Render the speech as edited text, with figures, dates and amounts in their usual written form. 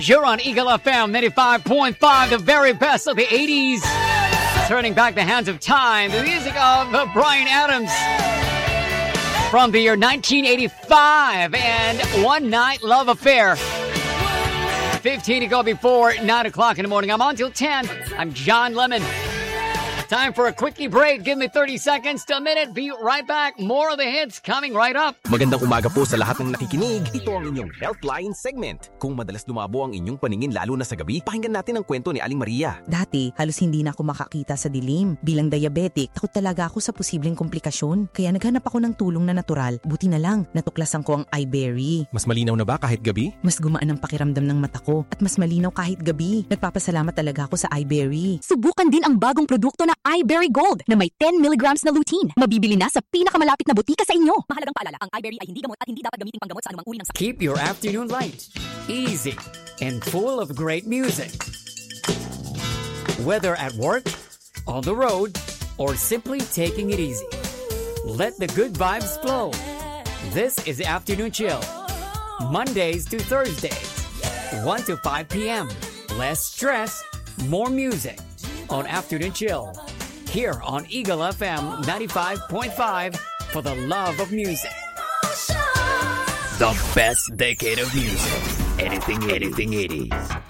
You're on Eagle FM 95.5, the very best of the 80s. Turning back the hands of time, the music of Bryan Adams from the year 1985 and One Night Love Affair. 15 to go before 9 o'clock in the morning. I'm on till 10. I'm John Lemon. Time for a quickie break. Give me 30 seconds to a minute. Be right back. More of the hits coming right up. Magandang umaga po sa lahat ng nakikinig. Ito ang inyong Healthline segment. Kung madalas lumabo ang inyong paningin lalo na sa gabi, pakinggan natin ang kwento ni Aling Maria. Dati, halos hindi na ako makakita sa dilim. Bilang diabetic, takot talaga ako sa posibleng komplikasyon. Kaya naghanap ako ng tulong na natural. Buti na lang, natuklasan ko ang iBerry. Mas malinaw na ba kahit gabi? Mas gumaan ang pakiramdam ng mata ko at mas malinaw kahit gabi. Nagpapasalamat talaga ako sa iBerry. Subukan din ang bagong produkto na iBerry Gold na may 10 milligrams na lutein. Mabibili na sa pinakamalapit na butika sa inyo. Mahalagang paalala, ang iBerry ay hindi gamot at hindi dapat gamitin panggamot sa anumang uri ng sakit. Keep your afternoon light, easy, and full of great music. Whether at work, on the road, or simply taking it easy. Let the good vibes flow. This is the Afternoon Chill. Mondays to Thursdays, 1 to 5 p.m. Less stress, more music on Afternoon Chill. Here on Eagle FM 95.5 for the love of music. The best decade of music. Anything 80s.